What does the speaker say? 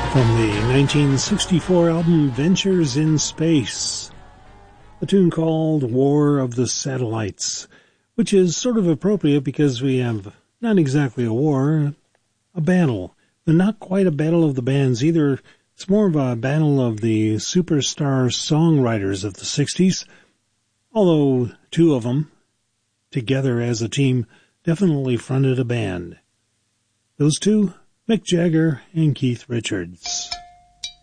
From the 1964 album Ventures in Space, a tune called War of the Satellites, which is sort of appropriate because we have not exactly a war, a battle, but not quite a battle of the bands either. It's more of a battle of the superstar songwriters of the 60s, although two of them, together as a team, definitely fronted a band. Those two, Mick Jagger and Keith Richards.